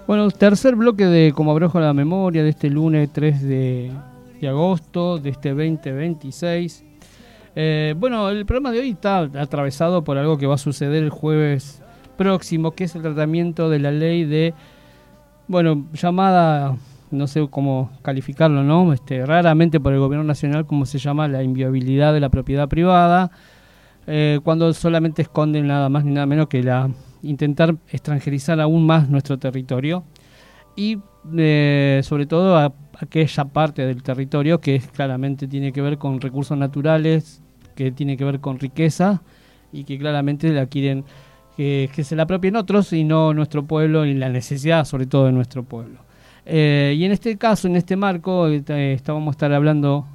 Bueno, tercer bloque de Como Abrojo la Memoria de este lunes 3 de agosto de este 2026. Bueno, el programa de hoy está atravesado por algo que va a suceder el jueves próximo, que es el tratamiento de la ley de, bueno, llamada, no sé cómo calificarlo, ¿no? Raramente por el gobierno nacional, como se llama la inviolabilidad de la propiedad privada, cuando solamente esconden nada más ni nada menos que intentar extranjerizar aún más nuestro territorio y sobre todo a aquella parte del territorio que claramente tiene que ver con recursos naturales, que tiene que ver con riqueza y que claramente la quieren que se la apropien otros y no nuestro pueblo y la necesidad sobre todo de nuestro pueblo. Y en este caso, en este marco, vamos a estar hablando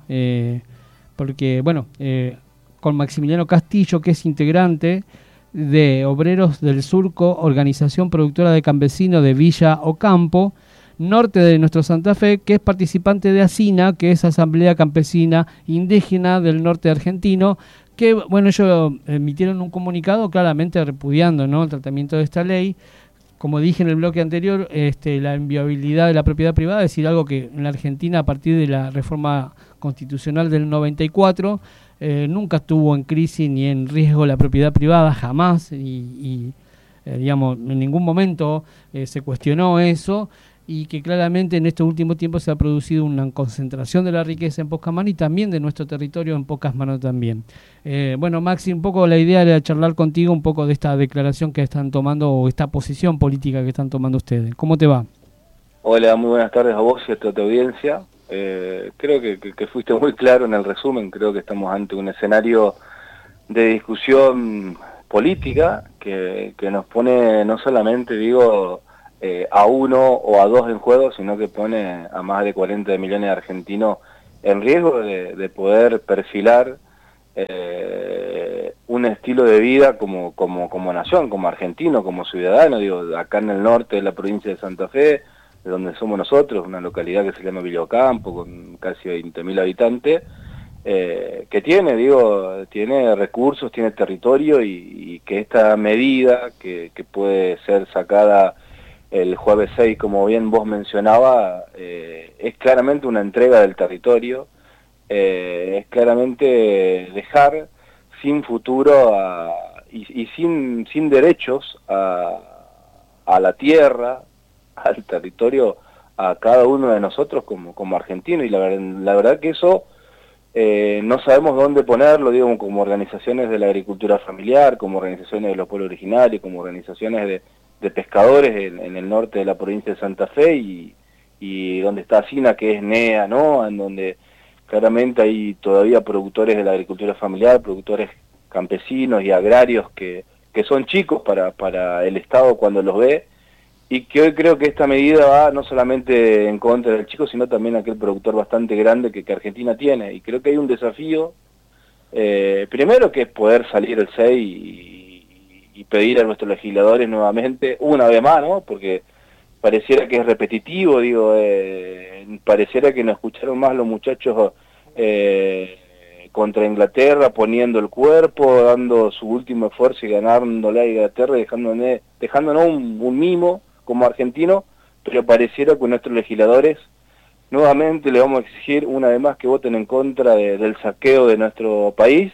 porque, bueno, con Maximiliano Castillo, que es integrante de Obreros del Surco, organización productora de campesinos de Villa Ocampo, norte de nuestro Santa Fe, que es participante de ASINA, que es Asamblea Campesina Indígena del Norte Argentino, que, bueno, ellos emitieron un comunicado claramente repudiando, ¿no?, el tratamiento de esta ley. Como dije en el bloque anterior, la inviolabilidad de la propiedad privada, es decir, algo que en la Argentina a partir de la reforma constitucional del 94 nunca estuvo en crisis ni en riesgo la propiedad privada, jamás, y digamos, en ningún momento se cuestionó eso, y que claramente en estos últimos tiempos se ha producido una concentración de la riqueza en pocas manos y también de nuestro territorio en pocas manos también. Bueno, Maxi, un poco la idea era charlar contigo un poco de esta declaración que están tomando o esta posición política que están tomando ustedes. ¿Cómo te va? Hola, muy buenas tardes a vos y a toda tu audiencia. Creo que fuiste muy claro en el resumen. Creo que estamos ante un escenario de discusión política que nos pone no solamente, digo, a uno o a dos en juego, sino que pone a más de 40 millones de argentinos en riesgo de poder perfilar un estilo de vida como nación, como argentino, como ciudadano. Digo, acá en el norte de la provincia de Santa Fe, de donde somos nosotros, una localidad que se llama Villa Ocampo, con casi 20.000 habitantes, que tiene recursos, tiene territorio, y que esta medida que puede ser sacada el jueves 6, como bien vos mencionabas, es claramente una entrega del territorio, es claramente dejar sin futuro y sin derechos a la tierra, al territorio, a cada uno de nosotros como argentinos, y la verdad que eso no sabemos dónde ponerlo, digo, como organizaciones de la agricultura familiar, como organizaciones de los pueblos originarios, como organizaciones de pescadores en el norte de la provincia de Santa Fe, y donde está ASINA, que es NEA, ¿no?, en donde claramente hay todavía productores de la agricultura familiar, productores campesinos y agrarios que son chicos para el Estado cuando los ve, y que hoy creo que esta medida va no solamente en contra del chico, sino también aquel productor bastante grande que Argentina tiene. Y creo que hay un desafío, primero, que es poder salir el 6 y pedir a nuestros legisladores nuevamente, una vez más, ¿no?, porque pareciera que es repetitivo, digo, pareciera que no escucharon más los muchachos contra Inglaterra, poniendo el cuerpo, dando su último esfuerzo y ganándole a Inglaterra, dejándonos un mimo como argentino, pero pareciera que nuestros legisladores nuevamente le vamos a exigir una vez más que voten en contra del saqueo de nuestro país,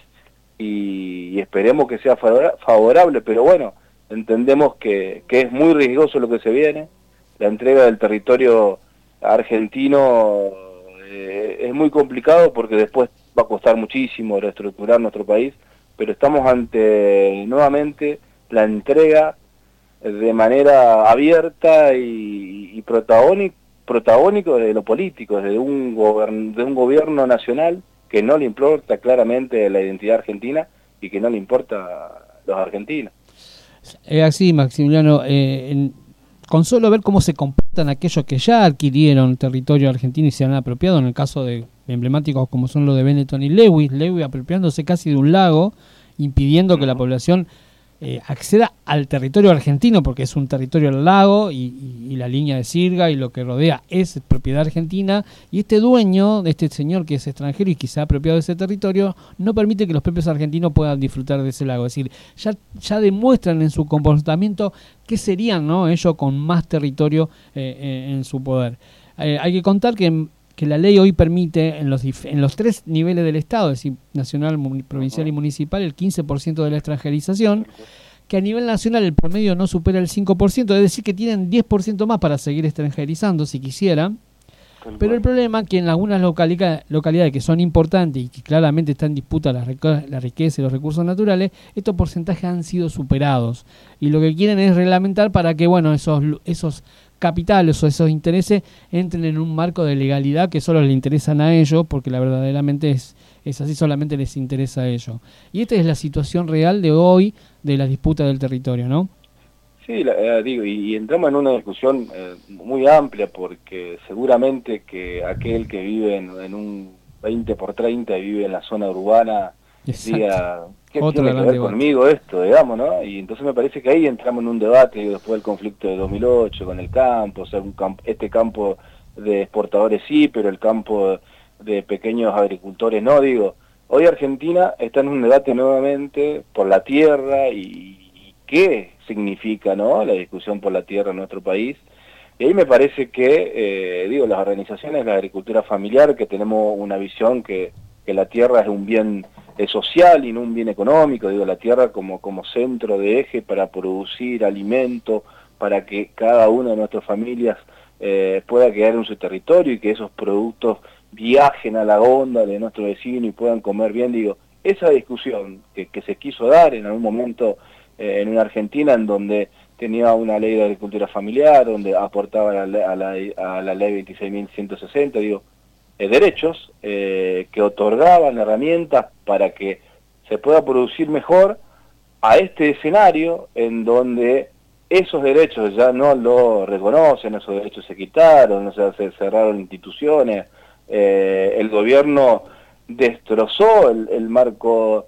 y esperemos que sea favorable, pero bueno, entendemos que es muy riesgoso lo que se viene. La entrega del territorio argentino es muy complicado porque después va a costar muchísimo reestructurar nuestro país, pero estamos ante nuevamente la entrega de manera abierta y protagónico de lo político, de un gobierno nacional que no le importa claramente la identidad argentina y que no le importa los argentinos. Es así, Maximiliano. Con solo ver cómo se comportan aquellos que ya adquirieron territorio argentino y se han apropiado, en el caso de emblemáticos como son los de Benetton y Lewis apropiándose casi de un lago, impidiendo que la población acceda al territorio argentino, porque es un territorio al lago y la línea de Sirga y lo que rodea es propiedad argentina, y este dueño, este señor que es extranjero y que se ha apropiado de ese territorio, no permite que los propios argentinos puedan disfrutar de ese lago. Es decir, ya demuestran en su comportamiento que serían, ¿no?, ellos con más territorio en su poder. Hay que contar que la ley hoy permite en los tres niveles del Estado, es decir, nacional, provincial y municipal, el 15% de la extranjerización, que a nivel nacional el promedio no supera el 5%, es decir, que tienen 10% más para seguir extranjerizando si quisieran. Pero el problema es que en algunas localidades que son importantes y que claramente están en disputa la riqueza y los recursos naturales, estos porcentajes han sido superados. Y lo que quieren es reglamentar para que, bueno, esos capitales o esos intereses entren en un marco de legalidad que solo les interesan a ellos, porque verdaderamente es así, solamente les interesa a ellos. Y esta es la situación real de hoy de la disputa del territorio, ¿no? Sí, digo, y entramos en una discusión muy amplia, porque seguramente que aquel que vive en un 20x30 y vive en la zona urbana, diga, ¿qué tiene que ver conmigo esto, digamos, no? Y entonces me parece que ahí entramos en un debate, digo, después del conflicto de 2008 con el campo, o sea, este campo de exportadores sí, pero el campo de pequeños agricultores no, digo. Hoy Argentina está en un debate nuevamente por la tierra y qué significa, ¿no?, la discusión por la tierra en nuestro país. Y ahí me parece que, digo, las organizaciones de la agricultura familiar, que tenemos una visión que la tierra es un bien social y no un bien económico, digo, la tierra como centro de eje para producir alimento, para que cada una de nuestras familias pueda quedar en su territorio y que esos productos viajen a la góndola de nuestro vecino y puedan comer bien, digo, esa discusión que se quiso dar en algún momento en una Argentina en donde tenía una ley de agricultura familiar, donde aportaba a la ley 26.160, digo, derechos que otorgaban herramientas para que se pueda producir mejor, a este escenario en donde esos derechos ya no lo reconocen, esos derechos se quitaron, o sea, se cerraron instituciones, el gobierno destrozó el marco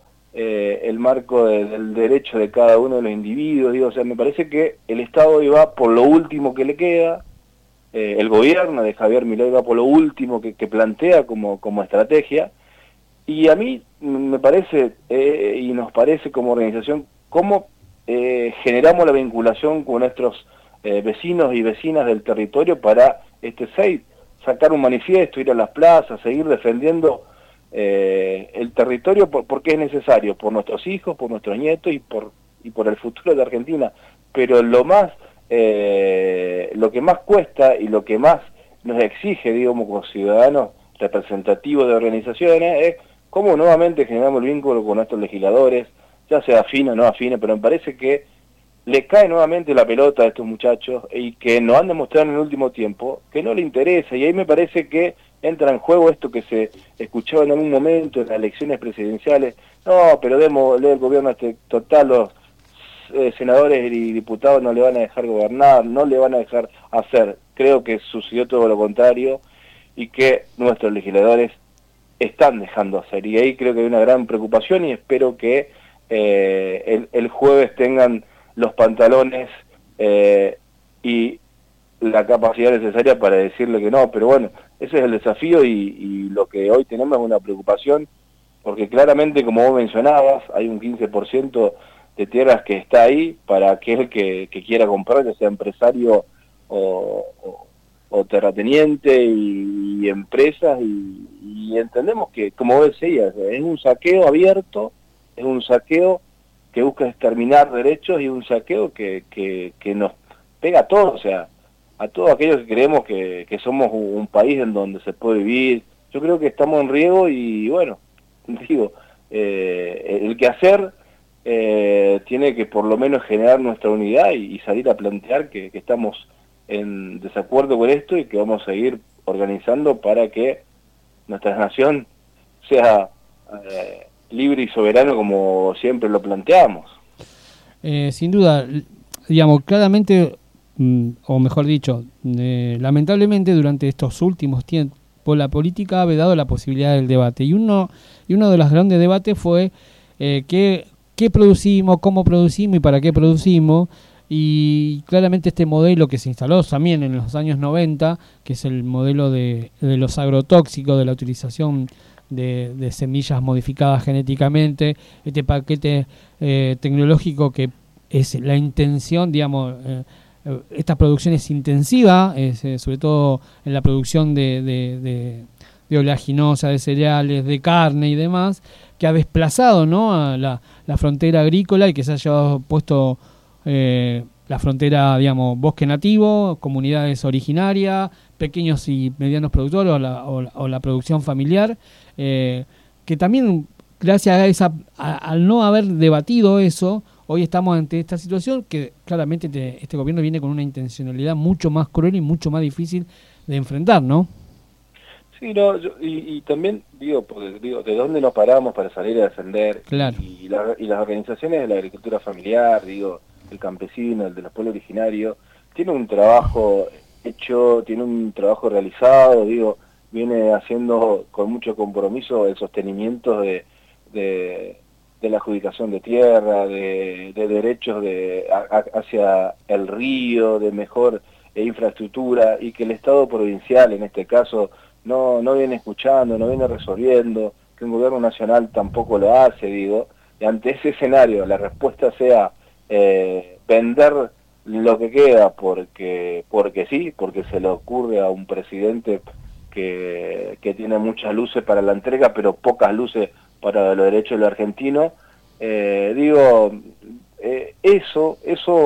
del derecho de cada uno de los individuos, digo, o sea, me parece que el Estado hoy va por lo último que le queda, el gobierno de Javier Milei va por lo último que plantea como estrategia, y a mí me parece, y nos parece como organización, cómo generamos la vinculación con nuestros vecinos y vecinas del territorio para este 6, sacar un manifiesto, ir a las plazas, seguir defendiendo el territorio porque es necesario, por nuestros hijos, por nuestros nietos y por el futuro de Argentina. Pero lo que más cuesta y lo que más nos exige, digamos, como ciudadanos representativos de organizaciones, es cómo nuevamente generamos el vínculo con nuestros legisladores, ya sea afín o no afín, pero me parece que le cae nuevamente la pelota a estos muchachos y que nos han demostrado en el último tiempo que no le interesa, y ahí me parece que entra en juego esto que se escuchaba en algún momento en las elecciones presidenciales: no, pero démosle el gobierno total, los senadores y diputados no le van a dejar gobernar, no le van a dejar hacer. Creo que sucedió todo lo contrario y que nuestros legisladores están dejando hacer, y ahí creo que hay una gran preocupación, y espero que el jueves tengan los pantalones y la capacidad necesaria para decirle que no, pero bueno, ese es el desafío, y lo que hoy tenemos es una preocupación, porque claramente, como vos mencionabas, hay un 15% de tierras que está ahí para aquel que quiera comprar, ya sea empresario o terrateniente y empresas, y entendemos que, como vos decías, es un saqueo abierto, es un saqueo que busca exterminar derechos, y un saqueo que nos pega a todos, o sea, a todos aquellos que creemos que somos un país en donde se puede vivir. Yo creo que estamos en riesgo, y bueno, digo, el quehacer tiene que por lo menos generar nuestra unidad y salir a plantear que estamos en desacuerdo con esto y que vamos a seguir organizando para que nuestra nación sea libre y soberano como siempre lo planteamos. Sin duda, digamos, claramente, o mejor dicho, lamentablemente durante estos últimos tiempos la política ha vedado la posibilidad del debate, y uno de los grandes debates fue qué qué producimos, cómo producimos y para qué producimos. Y claramente este modelo que se instaló también en los años 90, que es el modelo de los agrotóxicos, de la utilización de semillas modificadas genéticamente, este paquete tecnológico que es la intención, digamos, esta producción es intensiva, sobre todo en la producción de oleaginosa, de cereales, de carne y demás, que ha desplazado, ¿no?, a la frontera agrícola y que se ha llevado puesto la frontera, digamos, bosque nativo, comunidades originarias, pequeños y medianos productores o la producción familiar, que también gracias a al no haber debatido eso, hoy estamos ante esta situación que claramente este gobierno viene con una intencionalidad mucho más cruel y mucho más difícil de enfrentar, ¿no? Sí, no, y también digo, porque digo, ¿de dónde nos paramos para salir a defender? Claro. Y las organizaciones de la agricultura familiar, digo, el campesino, el de los pueblos originarios, tiene un trabajo hecho, tiene un trabajo realizado, digo, viene haciendo con mucho compromiso el sostenimiento de la adjudicación de tierra, de derechos hacia el río, de mejor infraestructura, y que el Estado provincial, en este caso, no viene escuchando, no viene resolviendo, que un gobierno nacional tampoco lo hace, digo, y ante ese escenario la respuesta sea vender lo que queda porque sí, porque se le ocurre a un presidente que tiene muchas luces para la entrega, pero pocas luces para los derechos de los argentinos. Eso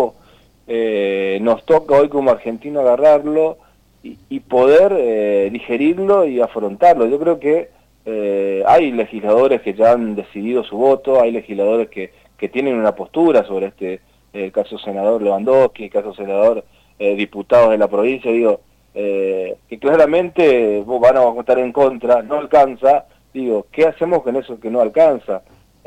nos toca hoy como argentino agarrarlo y poder digerirlo y afrontarlo. Yo creo que hay legisladores que ya han decidido su voto, hay legisladores que tienen una postura sobre el caso senador Lewandowski, el caso senador diputados de la provincia, digo, que claramente van a votar en contra, no alcanza, digo, ¿qué hacemos con eso que no alcanza?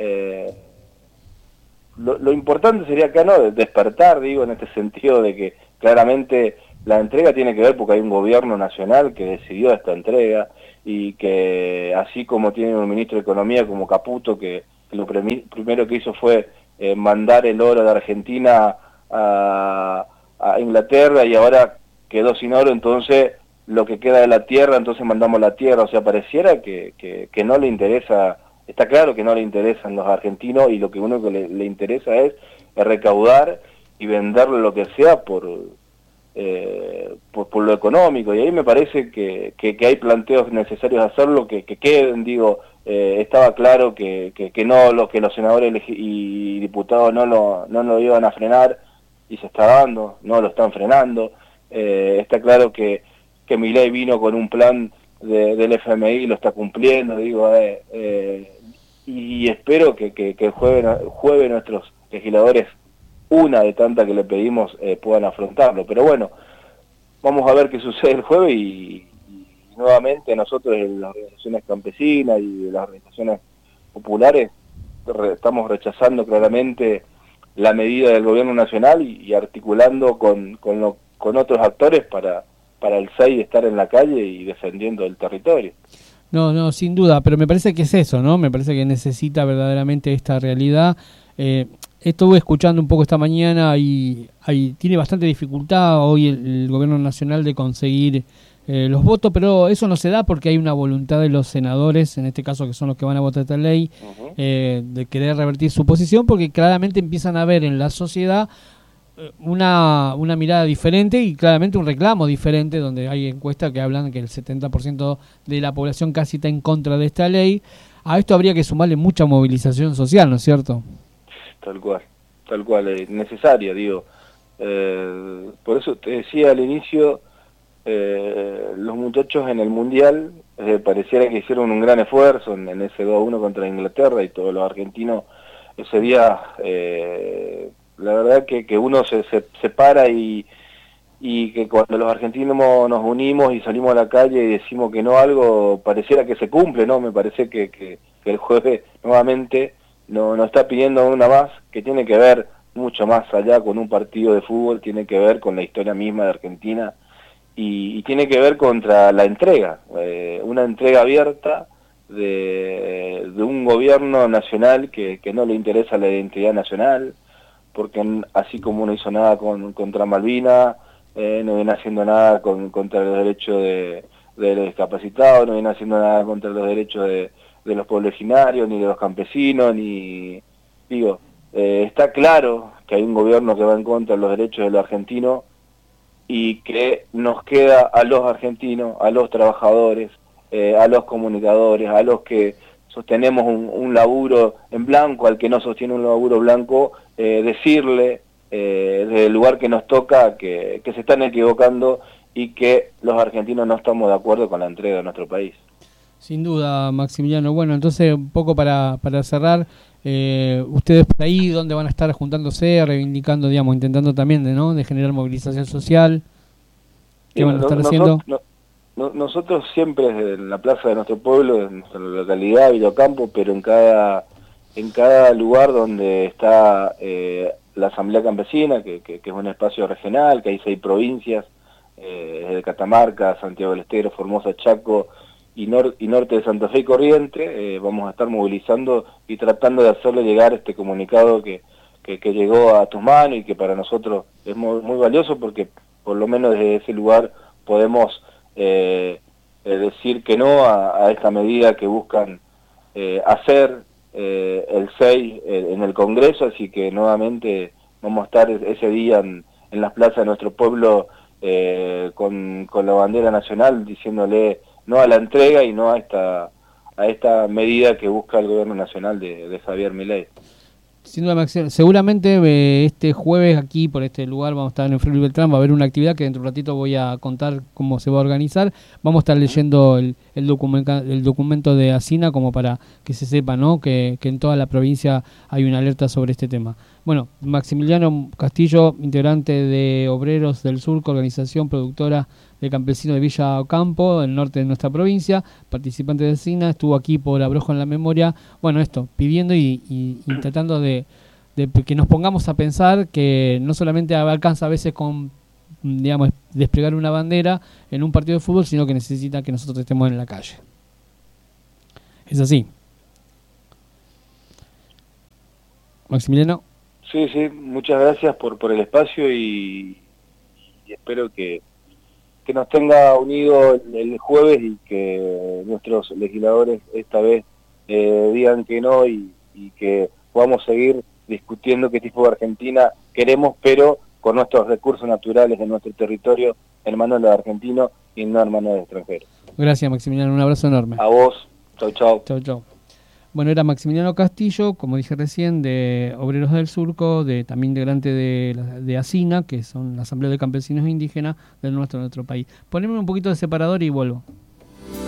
Lo importante sería acá, ¿no?, despertar, digo, en este sentido de que claramente la entrega tiene que ver porque hay un gobierno nacional que decidió esta entrega y que así como tiene un ministro de Economía como Caputo, que lo primero que hizo fue mandar el oro de Argentina a Inglaterra y ahora quedó sin oro, entonces lo que queda de la tierra, entonces mandamos la tierra, o sea, pareciera que no le interesa. Está claro que no le interesan los argentinos y lo que uno que le interesa es recaudar y vender lo que sea por lo económico, y ahí me parece que hay planteos necesarios de hacerlo que queden, digo, estaba claro que los senadores y diputados no lo iban a frenar y se está dando, no lo están frenando. Está claro que Milei vino con un plan del FMI y lo está cumpliendo, digo, y espero que el jueves nuestros legisladores, una de tantas que le pedimos, puedan afrontarlo. Pero bueno, vamos a ver qué sucede el jueves y nuevamente nosotros en las organizaciones campesinas y de las organizaciones populares estamos rechazando claramente la medida del gobierno nacional y articulando con otros actores para el 6 estar en la calle y defendiendo el territorio. No, sin duda, pero me parece que es eso, ¿no? Me parece que necesita verdaderamente esta realidad. Estuve escuchando un poco esta mañana y tiene bastante dificultad hoy el gobierno nacional de conseguir los votos, pero eso no se da porque hay una voluntad de los senadores, en este caso que son los que van a votar esta ley, de querer revertir su posición, porque claramente empiezan a ver en la sociedad una mirada diferente y claramente un reclamo diferente, donde hay encuestas que hablan que el 70% de la población casi está en contra de esta ley. A esto habría que sumarle mucha movilización social, ¿no es cierto? Tal cual, es necesaria, digo. Por eso te decía al inicio, los muchachos en el Mundial pareciera que hicieron un gran esfuerzo en ese 2-1 contra Inglaterra, y todos los argentinos ese día, la verdad que uno se para y que cuando los argentinos nos unimos y salimos a la calle y decimos que no algo, pareciera que se cumple, ¿no? Me parece que el jueves nuevamente nos está pidiendo una más, que tiene que ver mucho más allá con un partido de fútbol, tiene que ver con la historia misma de Argentina y tiene que ver contra la entrega, una entrega abierta de un gobierno nacional que no le interesa la identidad nacional, porque así como no hizo nada contra Malvinas, no viene haciendo nada contra los derechos de los discapacitados, no viene haciendo nada contra los derechos de los pueblos originarios, ni de los campesinos, ni... Digo, está claro que hay un gobierno que va en contra de los derechos de los argentinos y que nos queda a los argentinos, a los trabajadores, a los comunicadores, a los que sostenemos un laburo en blanco, al que no sostiene un laburo blanco, decirle desde el lugar que nos toca que se están equivocando y que los argentinos no estamos de acuerdo con la entrega de nuestro país. Sin duda, Maximiliano. Bueno, entonces un poco para cerrar, ustedes por ahí, ¿dónde van a estar juntándose, reivindicando, digamos, intentando también de generar movilización social? ¿Qué van a estar haciendo? Nosotros siempre en la plaza de nuestro pueblo, en nuestra localidad, Villocampo, pero en cada lugar donde está la Asamblea Campesina, que es un espacio regional, que hay 6 provincias, desde Catamarca, Santiago del Estero, Formosa, Chaco y norte de Santa Fe y Corrientes, vamos a estar movilizando y tratando de hacerle llegar este comunicado que llegó a tus manos y que para nosotros es muy, muy valioso, porque por lo menos desde ese lugar podemos decir que no a esta medida que buscan hacer el 6 en el Congreso, así que nuevamente vamos a estar ese día en las plazas de nuestro pueblo con la bandera nacional, diciéndole no a la entrega y no a esta medida que busca el gobierno nacional de Javier Milei. Sin duda, Maxi, seguramente este jueves aquí por este lugar vamos a estar en Freire Beltrán, va a haber una actividad que dentro de un ratito voy a contar cómo se va a organizar. Vamos a estar leyendo el documento de ASINA como para que se sepa, ¿no? que en toda la provincia hay una alerta sobre este tema. Bueno, Maximiliano Castillo, integrante de Obreros del Surco, organización productora de campesinos de Villa Ocampo, el norte de nuestra provincia, participante de ASINA, estuvo aquí por Abrojo en la Memoria, bueno, esto, pidiendo y tratando de que nos pongamos a pensar que no solamente alcanza a veces con, digamos, desplegar una bandera en un partido de fútbol, sino que necesita que nosotros estemos en la calle. Es así. Maximiliano. Sí, muchas gracias por el espacio y espero que nos tenga unido el jueves y que nuestros legisladores esta vez digan que no y que podamos seguir discutiendo qué tipo de Argentina queremos, pero con nuestros recursos naturales de nuestro territorio, en manos de los argentinos y no en manos de extranjeros. Gracias, Maximiliano, un abrazo enorme. A vos, chau. Chau. Bueno, era Maximiliano Castillo, como dije recién, de Obreros del Surco, también integrante de ASINA, que son la Asamblea de Campesinos Indígenas de nuestro país. Poneme un poquito de separador y vuelvo.